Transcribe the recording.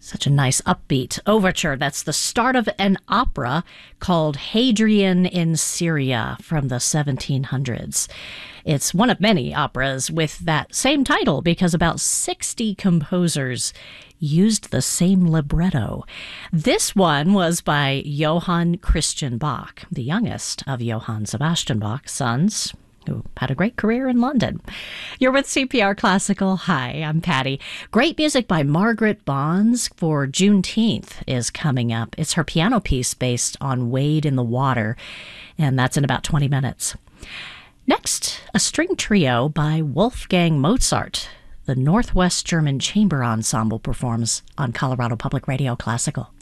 Such a nice upbeat overture. That's the start of an opera called Hadrian in Syria from the 1700s. It's one of many operas with that same title because about 60 composers used the same libretto. This one was by Johann Christian Bach, the youngest of Johann Sebastian Bach's sons, who had a great career in London. You're with CPR Classical. Hi, I'm Patty. Great music by Margaret Bonds for Juneteenth is coming up. It's her piano piece based on Wade in the Water, and that's in about 20 minutes. Next, a string trio by Wolfgang Mozart. The Northwest German Chamber Ensemble performs on Colorado Public Radio Classical.